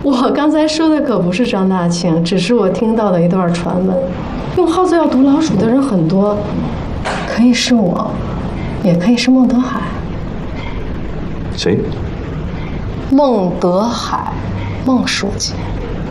我刚才说的可不是张大庆，只是我听到的一段传闻。用耗子药毒老鼠的人很多，可以是我，也可以是孟德海。 谁？ 孟德海，孟书记。